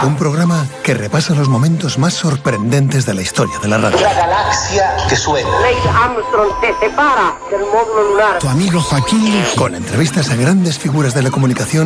Un programa que repasa los momentos más sorprendentes de la historia de la radio. La galaxia que suena. Neil Armstrong se separa del módulo lunar. Tu amigo Joaquín. Con entrevistas a grandes figuras de la comunicación